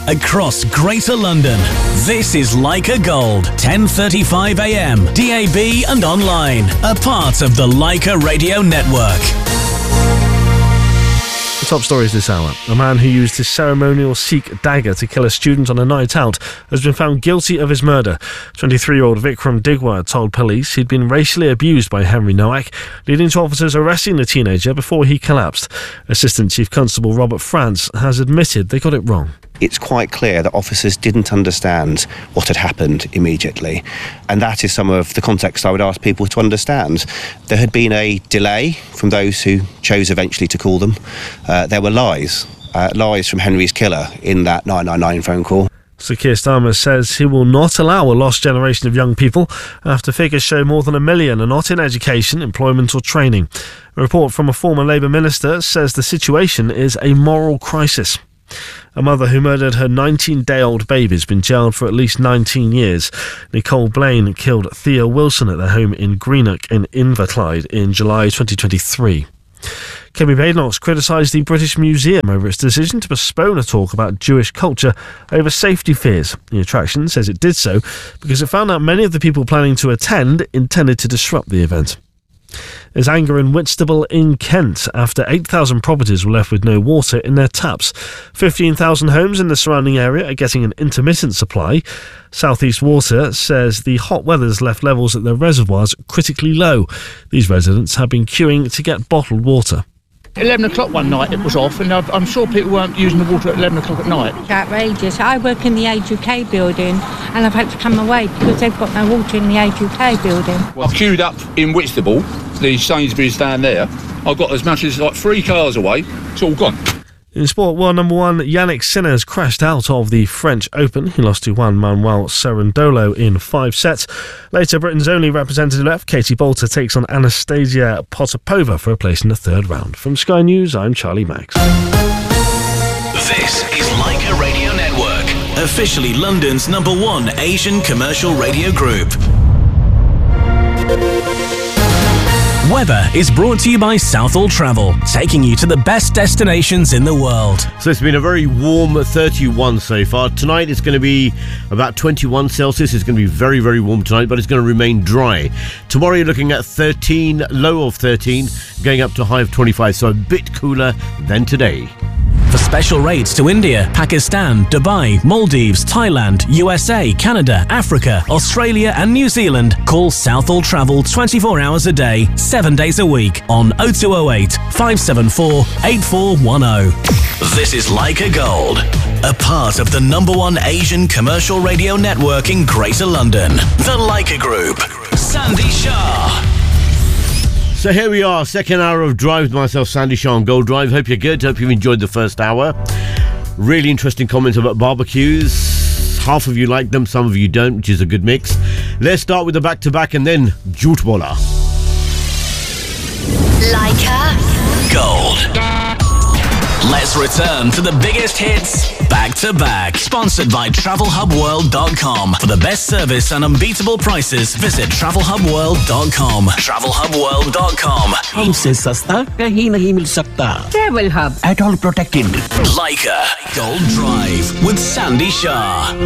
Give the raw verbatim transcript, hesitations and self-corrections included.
across Greater London. This is Leica Gold, ten thirty-five a m, D A B and online, a part of the Leica Radio Network. Top stories this hour. A man who used his ceremonial Sikh dagger to kill a student on a night out has been found guilty of his murder. twenty-three-year-old Vikram Digwa told police he'd been racially abused by Henry Nowak, leading to officers arresting the teenager before he collapsed. Assistant Chief Constable Robert France has admitted they got it wrong. It's quite clear that officers didn't understand what had happened immediately, and that is some of the context I would ask people to understand. There had been a delay from those who chose eventually to call them. Uh, there were lies, uh, lies from Henry's killer in that nine nine nine phone call. Sir Keir Starmer says he will not allow a lost generation of young people after figures show more than a million are not in education, employment or training. A report from a former Labour minister says the situation is a moral crisis. A mother who murdered her nineteen-day-old baby has been jailed for at least nineteen years. Nicole Blaine killed Thea Wilson at their home in Greenock in Inverclyde in July twenty twenty-three. Kemi Badenoch criticised the British Museum over its decision to postpone a talk about Jewish culture over safety fears. The attraction says it did so because it found out many of the people planning to attend intended to disrupt the event. There's anger in Whitstable in Kent after eight thousand properties were left with no water in their taps. fifteen thousand homes in the surrounding area are getting an intermittent supply. South East Water says the hot weather's left levels at their reservoirs critically low. These residents have been queuing to get bottled water. eleven o'clock one night it was off, and I'm sure people weren't using the water at eleven o'clock at night. It's outrageous. I work in the Age U K building and I've had to come away because they've got no water in the Age U K building. I've queued up in Whitstable, the Sainsbury's down there. I've got as much as like three cars away. It's all gone. In sport, world number one Yannick Sinner has crashed out of the French Open. He lost to Juan Manuel Cerundolo in five sets. Later, Britain's only representative left, Katie Bolter, takes on Anastasia Potapova for a place in the third round. From Sky News, I'm Charlie Max. This is Leica Radio Network, officially London's number one Asian commercial radio group. Weather is brought to you by Southall Travel, taking you to the best destinations in the world. So it's been a very warm thirty-one so far. Tonight it's going to be about twenty-one Celsius. It's going to be very, very warm tonight, but it's going to remain dry. Tomorrow you're looking at thirteen, low of thirteen, going up to high of twenty-five, so a bit cooler than today. For special rates to India, Pakistan, Dubai, Maldives, Thailand, U S A, Canada, Africa, Australia and New Zealand, call Southall Travel twenty-four hours a day, seven days a week on oh two oh eight, five seven four, eight four one oh. This is Leica Gold, a part of the number one Asian commercial radio network in Greater London. The Leica Group. Sandy Shah. So here we are, second hour of Drive with myself, Sandy Shah on Gold Drive. Hope you're good. Hope you've enjoyed the first hour. Really interesting comments about barbecues. Half of you like them, some of you don't, which is a good mix. Let's start with the back-to-back and then Jhoot Bola. Leica Gold. Let's return to the biggest hits back to back. Sponsored by travel hub world dot com. For the best service and unbeatable prices, visit travel hub world dot com. travel hub world dot com. हमसे सस्ता कहीं नहीं मिल सकता. Travel Hub. At all protected. Leica Gold Drive with Sandy Shah.